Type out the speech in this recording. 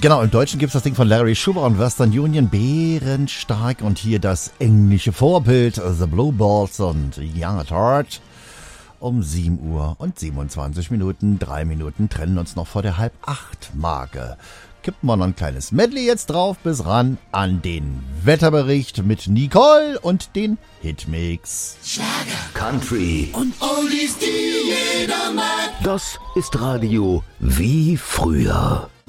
Genau, im Deutschen gibt's das Ding von Larry Schubert und Western Union, bärenstark. Und hier das englische Vorbild, The Blue Balls und Young at Heart. Um 7 Uhr und 27 Minuten, 3 Minuten trennen uns noch vor der Halb-8-Marke. Kippen wir noch ein kleines Medley jetzt drauf, bis ran an den Wetterbericht mit Nicole und den Hitmix. Schlager, Country und Oldies, die jeder mag. Das ist Radio wie früher.